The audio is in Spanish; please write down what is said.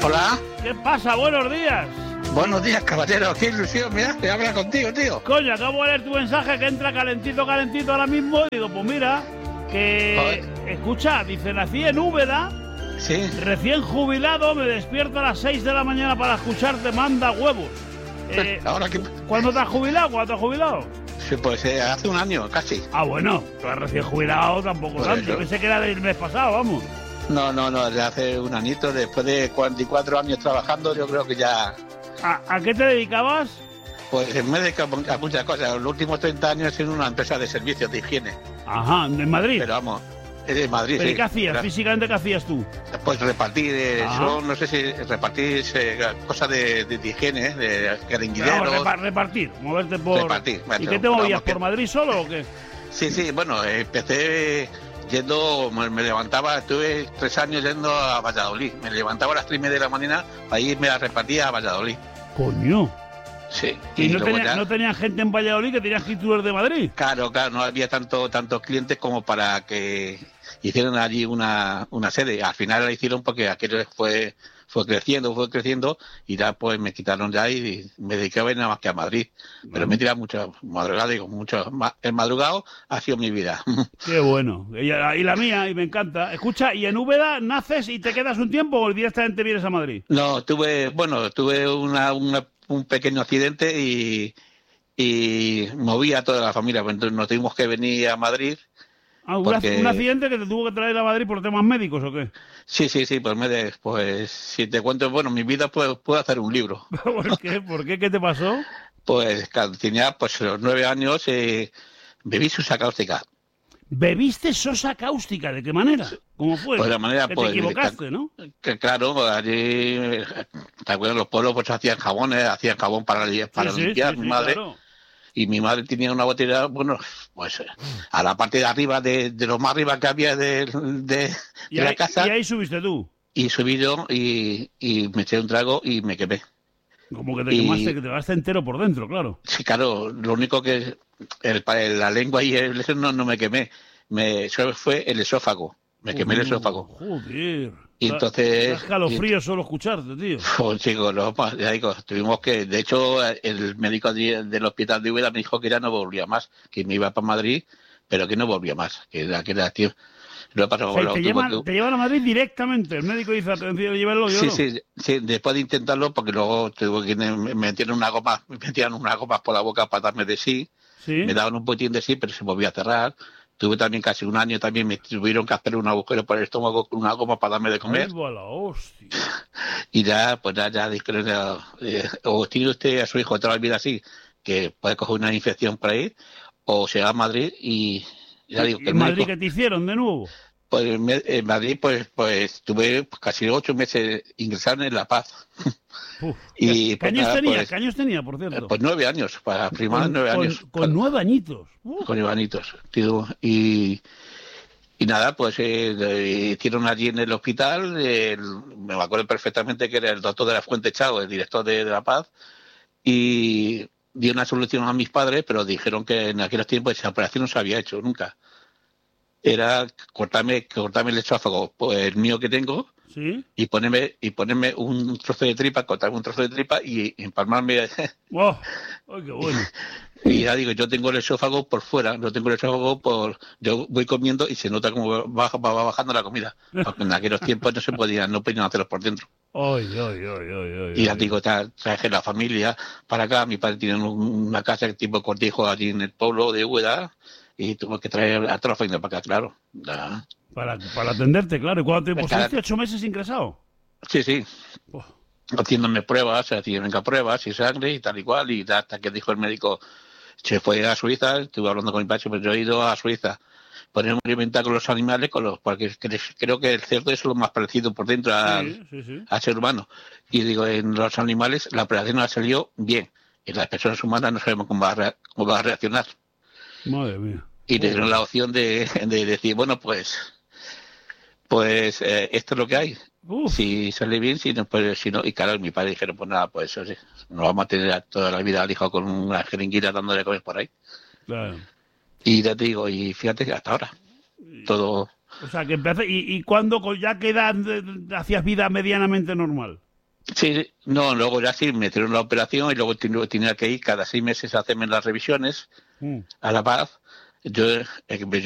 Hola. ¿Qué pasa? Buenos días. Buenos días, caballero. Qué ilusión, mira, te habla contigo, tío. Coño, acabo de leer tu mensaje que entra calentito ahora mismo. Y digo, pues mira, que... Joder. Escucha, dice, nací en Úbeda, Sí. recién jubilado, me despierto a las 6 de la mañana para escucharte, manda huevos. Ahora que... ¿Cuándo te has jubilado? ¿Cuándo te has jubilado? Sí, pues hace un año, casi. Ah, bueno, pero recién jubilado tampoco Por tanto. eso. Pensé que era del mes pasado, vamos. No, desde hace un añito, después de 44 años trabajando, yo creo que ya... ¿A qué te dedicabas? Pues me he dedicado a muchas cosas. Los últimos 30 años en una empresa de servicios de higiene. Ajá, ¿en Madrid? Pero vamos, es de Madrid, ¿Pero sí. qué hacías? Claro. ¿Físicamente qué hacías tú? Pues repartir, Ajá. no sé si repartir cosas de higiene, de jeringuilleros. Claro, repartir, moverte por... Repartir, ¿Y macho, qué te pero movías? vamos, que- ¿Por Madrid solo o qué? Sí, bueno, empecé yendo, me levantaba, estuve 3 años yendo a Valladolid. Me levantaba a las 3:30 de la mañana para irme a repartir a Valladolid. Coño. Sí. ¿Y no luego ya- no tenían gente en Valladolid que tenían títulos de Madrid? Claro, no había tantos clientes como para que hicieran allí una sede. Al final la hicieron porque aquello fue creciendo y ya pues me quitaron ya y me dedicaba nada más que a Madrid. Pero me he tirado mucho madrugada, el madrugado ha sido mi vida. Qué bueno. Y la mía, y me encanta. Escucha, ¿y en Úbeda naces y te quedas un tiempo o directamente vienes a Madrid? No, tuve un pequeño accidente y moví a toda la familia, pues entonces nos tuvimos que venir a Madrid. Ah, Porque- un accidente que te tuvo que traer a Madrid por temas médicos o qué? Sí, pues si te cuento, bueno, mi vida puedo hacer un libro. ¿Por qué? ¿Por qué? ¿Qué te pasó? Pues cuando tenía pues los 9 años bebí Sosa cáustica. ¿Bebiste sosa cáustica? ¿De qué manera? ¿Cómo fue? Pues de manera, que pues, te equivocaste, ¿no? Que claro, allí, ¿te acuerdas? Los pueblos pues hacían jabón para limpiar, mi madre. Claro. Y mi madre tenía una botella, bueno, pues a la parte de arriba, de lo más arriba que había de la casa. Y ahí subiste tú. Y subí yo y me eché un trago y me quemé. Como que te quemaste, que te quedaste entero por dentro, claro. Sí, claro, lo único que la lengua y eso no me quemé. Solo fue el esófago. Me quemé el esófago. Joder. Y entonces... Da escalofrío solo escucharte, tío. Pues chicos, ya digo, tuvimos que... De hecho, el médico del hospital de Úbeda me dijo que ya no volvía más, que me iba para Madrid, pero que no volvía más. Que era tío... Lo he pasado O sea, con te llevan a Madrid directamente. El médico dice, atención, llévenlo yo. Sí, después de intentarlo, porque luego tuve que me metieron unas gomas por la boca para darme de sí. Sí. Me daban un poquitín de sí, pero se volvía a cerrar. Tuve también casi un año, también me tuvieron que hacer un agujero por el estómago con una goma para darme de comer. Ay, va la hostia. Y ya dijeron, o tiene usted a su hijo toda la vida así, que puede coger una infección por ahí, o se va a Madrid y ya digo que ¿Y el en Madrid médico... qué te hicieron de nuevo? Pues en Madrid pues tuve casi 8 meses ingresado en La Paz. Uf. Y ¿Qué pues años nada, tenía? pues, ¿Qué años tenía, por cierto? Pues 9 años, para primar 9 años. Con 9 añitos. Con Ivanitos, tío. Y nada, pues hicieron allí en el hospital, me acuerdo perfectamente que era el doctor de la Fuente Chao, el director de La Paz, y dio una solución a mis padres, pero dijeron que en aquellos tiempos esa operación no se había hecho nunca. Era cortarme el esófago, pues, el mío que tengo, ¿Sí? y ponerme un trozo de tripa, cortarme un trozo de tripa y empalmarme. ¡Wow! ¡Ay, qué bueno! Y ya digo, yo tengo el esófago por fuera, no tengo el esófago yo voy comiendo y se nota como va bajando la comida. Porque en aquellos tiempos no podían hacerlo por dentro. ¡Ay! Y ya digo, traje la familia para acá. Mi padre tiene una casa tipo cortijo allí en el pueblo de Úbeda y tuve que traer a toda la familia para acá, claro. Ya. Para atenderte, claro. ¿Y cuánto tiempo Claro. estuviste? 8 meses ingresado. Sí. Oh. Haciéndome pruebas, pruebas y sangre y tal y cual. Y hasta que dijo el médico, se fue a Suiza, estuve hablando con mi padre, pero yo he ido a Suiza. Ponerme a alimentar con los animales, porque creo que el cerdo es lo más parecido por dentro Sí. al ser humano. Y digo, en los animales la operación ha salido bien. En las personas humanas no sabemos cómo va a reaccionar. Madre mía. Y le dieron la opción de decir, bueno, pues esto es lo que hay. Uf. Si sale bien, si no. Y claro, mi padre dijeron, pues nada, pues eso sí, nos vamos a tener toda la vida al hijo con una jeringuilla dándole de comer por ahí. Claro. Y ya te digo, y fíjate, hasta ahora, todo... O sea, que empezaste... ¿Y cuándo, ya que edad hacías vida medianamente normal? Sí, no, luego ya sí me hicieron la operación y luego tenía que ir cada 6 meses a hacerme las revisiones Mm. a La Paz. Yo